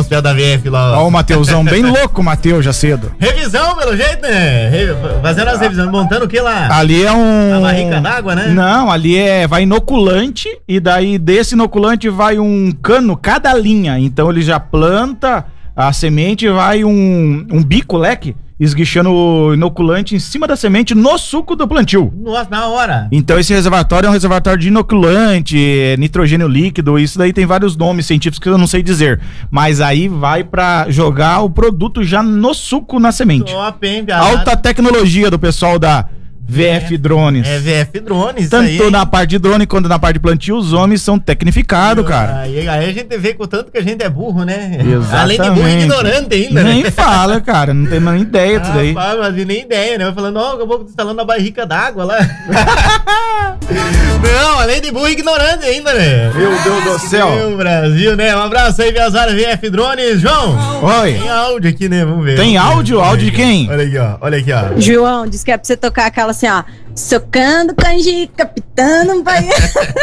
os pés da VF lá. Ó o Mateusão, bem louco o Mateus já cedo. Revisão, pelo jeito, né? Fazendo as revisões, montando o que lá? Ali é A barrica d'água, né? Não, ali vai inoculante e daí desse inoculante vai um cano cada linha. Então ele já planta a semente, vai um bico, leque, esguichando o inoculante em cima da semente no suco do plantio. Nossa, na hora. Então esse reservatório é um reservatório de inoculante, nitrogênio líquido, isso daí tem vários nomes científicos que eu não sei dizer. Mas aí vai pra jogar o produto já no suco, na semente. Top, hein, alta tecnologia do pessoal da VF Drones. É VF Drones, tanto isso aí, na parte de drone quanto na parte de plantio, os homens são tecnificados, cara. Aí a gente vê com o tanto que a gente é burro, né? Exatamente. Além de burro, ignorante ainda, nem né? fala, cara, não tem nem ideia disso daí. Rapaz, mas nem ideia, né? Vai falando, ó, eu vou instalando a barrica d'água lá. Não, além de burro, ignorante ainda, né? Meu Deus do céu. Meu Brasil, né? Um abraço aí, Viazara VF Drones. João. Oi. Tem áudio aqui, né? Vamos ver. Tem áudio? Áudio de quem? Olha aqui, ó. Olha aqui, ó. João, disse que é pra você tocar aquela assim, ó. Socando canjica, pitando baiano.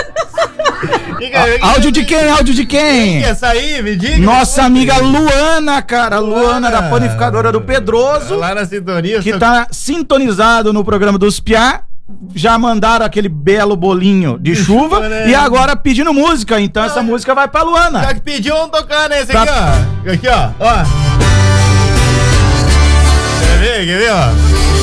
Áudio de quem? Áudio de quem? Essa aí, me diga. Nossa amiga Luana, cara. Luana da panificadora do Pedroso. Lá na sintonia. Que tá sintonizado no programa dos Piá. Já mandaram aquele belo bolinho de chuva, né? E agora pedindo música. Então essa música vai pra Luana. Já que pediu, vamos tocar, né? Esse aqui, ó. Aqui, ó. Quer ver, ó?